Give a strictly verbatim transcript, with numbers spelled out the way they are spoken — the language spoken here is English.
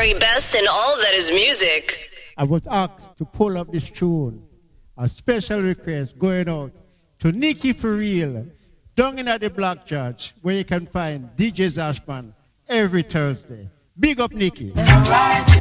very best in all that is music. I was asked to pull up this tune. A special request going out to Nikki for real, down in at the Black Church, where you can find D J Zashman every Thursday. Big up, Nikki. Right.